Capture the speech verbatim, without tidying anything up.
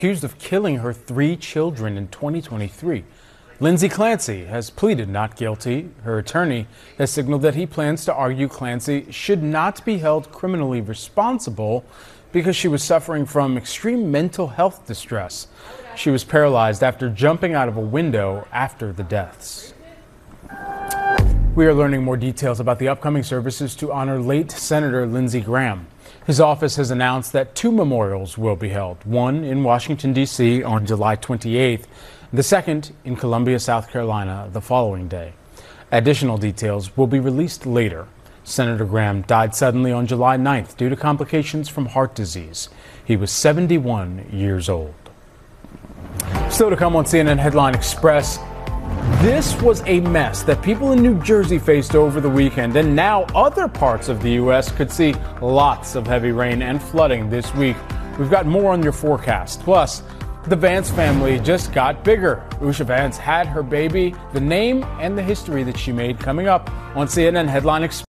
Accused of killing her three children in twenty twenty-three. Lindsay Clancy has pleaded not guilty. Her attorney has signaled that he plans to argue Clancy should not be held criminally responsible because she was suffering from extreme mental health distress. She was paralyzed after jumping out of a window after the deaths. We are learning more details about the upcoming services to honor late Senator Lindsey Graham. His office has announced that two memorials will be held, one in Washington, D C on July twenty-eighth, the second in Columbia, South Carolina the following day. Additional details will be released later. Senator Graham died suddenly on July ninth due to complications from heart disease. He was seventy-one years old. Still to come on C N N Headline Express. This was a mess that people in New Jersey faced over the weekend, and now other parts of the U S could see lots of heavy rain and flooding this week. We've got more on your forecast. Plus, the Vance family just got bigger. Usha Vance had her baby, the name and the history that she made coming up on C N N Headline Express.